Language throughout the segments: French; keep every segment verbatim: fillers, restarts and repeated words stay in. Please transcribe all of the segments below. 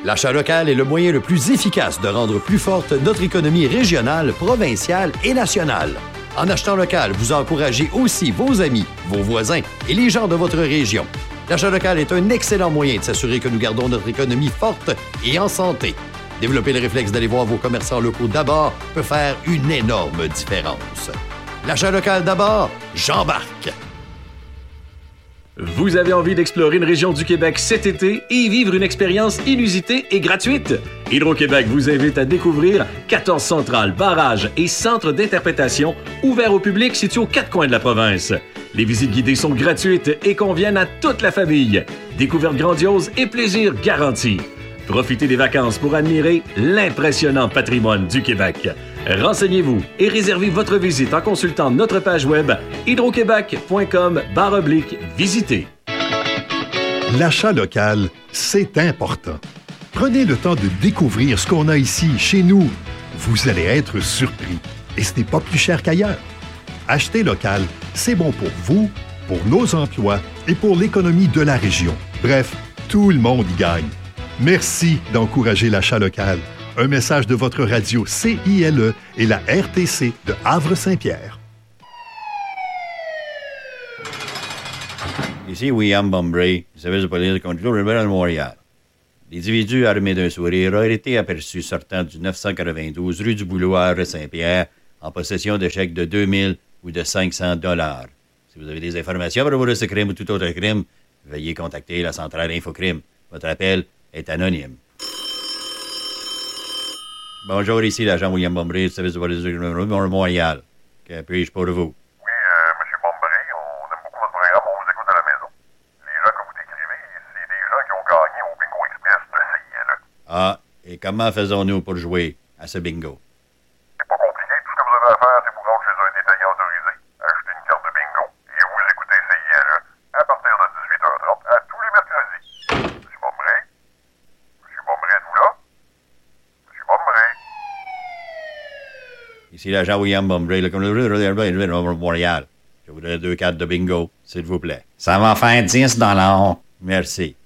L'achat local est le moyen le plus efficace de rendre plus forte notre économie régionale, provinciale et nationale. En achetant local, vous encouragez aussi vos amis, vos voisins et les gens de votre région. L'achat local est un excellent moyen de s'assurer que nous gardons notre économie forte et en santé. Développer le réflexe d'aller voir vos commerçants locaux d'abord peut faire une énorme différence. L'achat local d'abord, j'embarque! Vous avez envie d'explorer une région du Québec cet été et y vivre une expérience inusitée et gratuite? Hydro-Québec vous invite à découvrir quatorze centrales, barrages et centres d'interprétation ouverts au public situés aux quatre coins de la province. Les visites guidées sont gratuites et conviennent à toute la famille. Découvertes grandioses et plaisir garanti. Profitez des vacances pour admirer l'impressionnant patrimoine du Québec. Renseignez-vous et réservez votre visite en consultant notre page web hydroquebec.com barre oblique visiter. L'achat local, c'est important. Prenez le temps de découvrir ce qu'on a ici, chez nous. Vous allez être surpris. Et ce n'est pas plus cher qu'ailleurs. Acheter local, c'est bon pour vous, pour nos emplois et pour l'économie de la région. Bref, tout le monde y gagne. Merci d'encourager l'achat local. Un message de votre radio C I L E et la R T C de Havre-Saint-Pierre. Ici William Bombray, du service de police de contrôle de Montréal. L'individu armé d'un sourire a été aperçu sortant du neuf cent quatre-vingt-douze rue du Boulot à Havre-Saint-Pierre en possession de chèques de deux mille ou de cinq cents dollars. Si vous avez des informations à propos de ce crime ou tout autre crime, veuillez contacter la centrale Infocrime. Votre appel est anonyme. Bonjour, ici l'agent William Bombray du service de police de Montréal. Que puis-je pour vous? Oui, euh, M. Bombray, on aime beaucoup votre programme, on vous écoute à la maison. Les gens que vous décrivez, c'est des gens qui ont gagné au Bingo Express de C I L E. Ah, et comment faisons-nous pour jouer à ce bingo? C'est pas compliqué, tout ce que vous avez à faire, c'est vous rendre chez un détaillant autorisé, acheter une carte de bingo et vous écoutez C I L E à partir de dix-huit heures trente à tous les mercredis. M. Bombray? M. Bombray, êtes-vous là? M. Bombray? Ici l'agent William Bombray, le de Montréal. Je voudrais deux cartes de bingo, s'il vous plaît. Ça va faire dix dollars. Merci.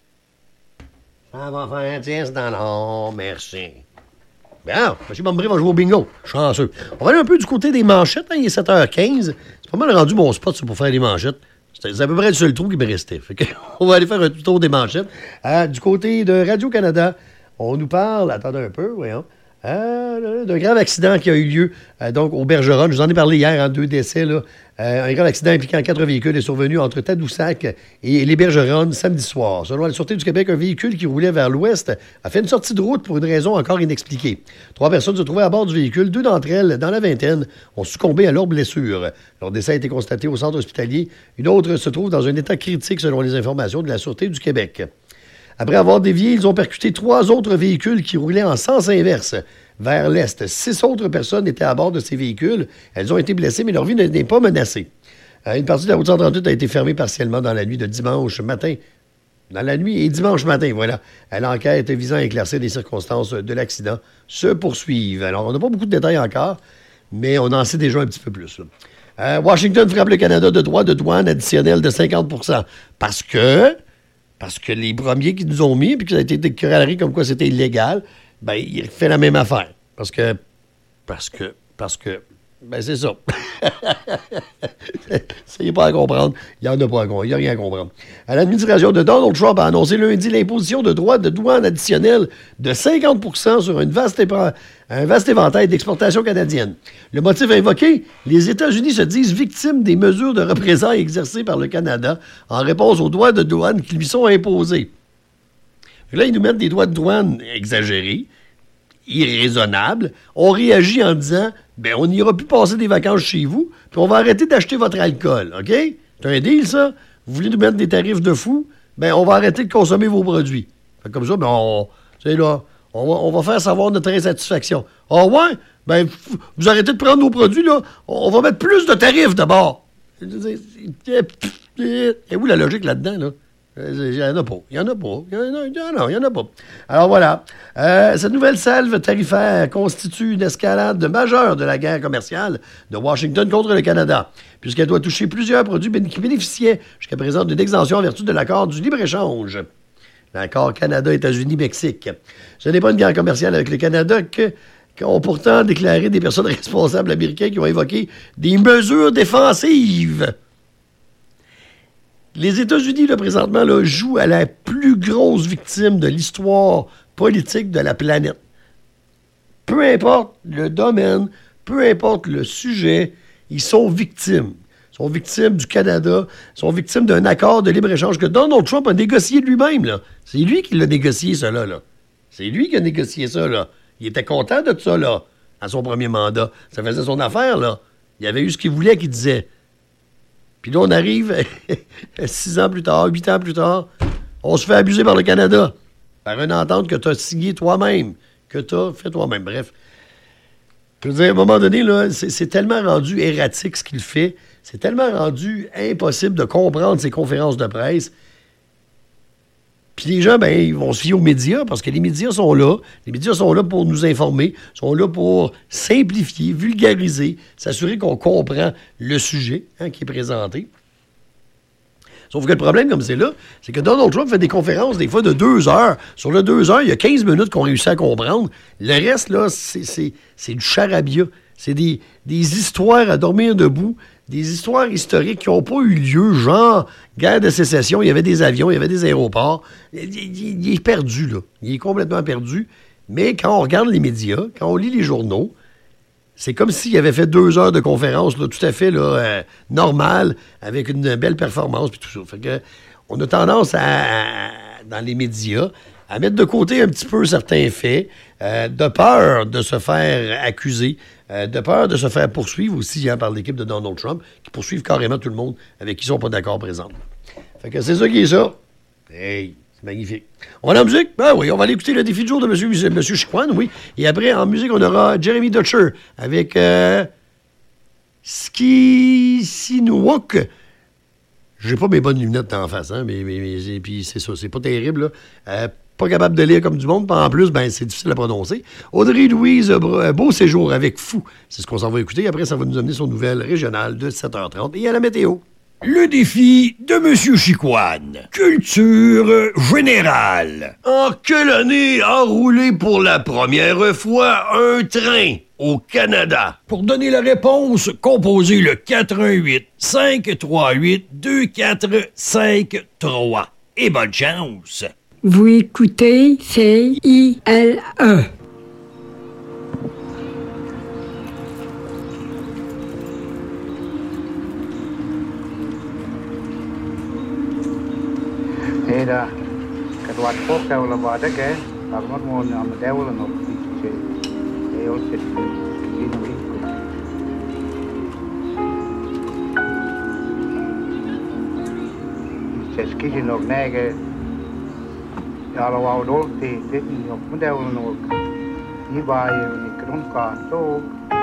Ça va faire dix dollars, merci. Bien, M. Bombray va jouer au bingo. Chanceux. On va aller un peu du côté des manchettes. Hein, il est sept heures quinze. C'est pas mal rendu mon spot ça, pour faire des manchettes. C'est à peu près le seul trou qui me restait. Fait que on va aller faire un tour des manchettes. Euh, du côté de Radio-Canada, on nous parle, attendez un peu, voyons, euh, d'un grave accident qui a eu lieu euh, donc au Bergeron. Je vous en ai parlé hier, en deux décès. Là. Euh, un grave accident impliquant quatre véhicules est survenu entre Tadoussac et les Bergeronnes samedi soir. Selon la Sûreté du Québec, un véhicule qui roulait vers l'ouest a fait une sortie de route pour une raison encore inexpliquée. Trois personnes se trouvaient à bord du véhicule. Deux d'entre elles, dans la vingtaine, ont succombé à leurs blessures. Leur décès a été constaté au centre hospitalier. Une autre se trouve dans un état critique selon les informations de la Sûreté du Québec. Après avoir dévié, ils ont percuté trois autres véhicules qui roulaient en sens inverse vers l'est. Six autres personnes étaient à bord de ces véhicules. Elles ont été blessées, mais leur vie n'est pas menacée. Euh, une partie de la route cent trente-huit a été fermée partiellement dans la nuit de dimanche matin. Dans la nuit et dimanche matin, voilà. L'enquête visant à éclaircir les circonstances de l'accident se poursuivent. Alors, on n'a pas beaucoup de détails encore, mais on en sait déjà un petit peu plus. Euh, Washington frappe le Canada de droits de douane additionnels de cinquante pour cent. Parce que... Parce que les premiers qui nous ont mis, puis que ça a été déclaré comme quoi c'était illégal, ben il fait la même affaire. Parce que... Parce que... Parce que... Ben, c'est ça. Essayez pas à comprendre. Il n'y en a pas à comprendre. Il n'y a rien à comprendre. À l'administration de Donald Trump a annoncé lundi l'imposition de droits de douane additionnels de cinquante pour cent sur une vaste épra... un vaste éventail d'exportations canadiennes. Le motif invoqué, les États-Unis se disent victimes des mesures de représailles exercées par le Canada en réponse aux droits de douane qui lui sont imposés. Là, ils nous mettent des droits de douane exagérés, irraisonnables. On réagit en disant... ben on n'ira plus passer des vacances chez vous, puis on va arrêter d'acheter votre alcool, OK? C'est un deal, ça? Vous voulez nous mettre des tarifs de fou? Ben on va arrêter de consommer vos produits. Fait comme ça, ben on... Tu sais, là, on va, on va faire savoir notre insatisfaction. Ah ouais? Ben, vous arrêtez de prendre nos produits, là. On va mettre plus de tarifs, d'abord. Et où la logique là-dedans, là? Il n'y en a pas. Il n'y en a pas. Il n'y en, en a pas. Alors voilà. Euh, cette nouvelle salve tarifaire constitue une escalade majeure de la guerre commerciale de Washington contre le Canada, puisqu'elle doit toucher plusieurs produits qui bénéficiaient jusqu'à présent d'une exemption en vertu de l'accord du libre-échange. L'accord Canada-États-Unis-Mexique. Ce n'est pas une guerre commerciale avec le Canada que, qu'ont pourtant déclaré des personnes responsables américaines qui ont évoqué des mesures défensives. Les États-Unis, là, présentement, là, jouent à la plus grosse victime de l'histoire politique de la planète. Peu importe le domaine, peu importe le sujet, ils sont victimes. Ils sont victimes du Canada, ils sont victimes d'un accord de libre-échange que Donald Trump a négocié de lui-même. Là. C'est lui qui l'a négocié, ça, là. là. C'est lui qui a négocié ça, là. Il était content de ça, là, à son premier mandat. Ça faisait son affaire, là. Il avait eu ce qu'il voulait, qu'il disait. Puis là, on arrive six ans plus tard, huit ans plus tard, on se fait abuser par le Canada, par une entente que tu as signée toi-même, que tu as fait toi-même. Bref. Je veux dire, à un moment donné, là, c'est, c'est tellement rendu erratique ce qu'il fait, c'est tellement rendu impossible de comprendre ses conférences de presse. Puis les gens, ben, ils vont se fier aux médias parce que les médias sont là. Les médias sont là pour nous informer, sont là pour simplifier, vulgariser, s'assurer qu'on comprend le sujet hein, qui est présenté. Sauf que le problème, comme c'est là, c'est que Donald Trump fait des conférences des fois de deux heures. Sur le deux heures, il y a quinze minutes qu'on réussit à comprendre. Le reste, là, c'est, c'est, c'est du charabia. C'est des, des histoires à dormir debout, des histoires historiques qui n'ont pas eu lieu, genre guerre de sécession, il y avait des avions, il y avait des aéroports. Il, il, il est perdu, là. Il est complètement perdu. Mais quand on regarde les médias, quand on lit les journaux, c'est comme s'il avait fait deux heures de conférence là, tout à fait là, euh, normale, avec une belle performance puis tout ça. Fait que on a tendance à, à, dans les médias à mettre de côté un petit peu certains faits, euh, de peur de se faire accuser, euh, de peur de se faire poursuivre aussi hein, par l'équipe de Donald Trump, qui poursuivent carrément tout le monde avec qui ils sont pas d'accord présents. Fait que c'est ça qui est ça. Hey, c'est magnifique. On va aller en musique? Ben oui, on va aller écouter le défi de jour de M. Monsieur Chicoine, oui. Et après, en musique, on aura Jeremy Dutcher avec euh, Ski Sinuok. J'ai pas mes bonnes lunettes en face, hein, mais, mais, mais puis c'est ça, c'est pas terrible, là. Euh, pas capable de lire comme du monde, puis en plus, ben, c'est difficile à prononcer. Audrey-Louise Beau Séjour avec Fou. C'est ce qu'on s'en va écouter. Après, ça va nous amener son nouvelle régionale de sept heures trente et à la météo. Le défi de M. Chicoine. Culture générale. En quelle année a roulé pour la première fois un train au Canada? Pour donner la réponse, composez le quatre un huit, cinq trois huit, deux quatre cinq trois. Et bonne chance! Vous écoutez C I L E. Era kadwat ko ka wala ba da ke pagmot mo na madewala no che e o che ni no iko che ski no nege ya la wa do te te ni no madewala no ni ba ye ni kron ka to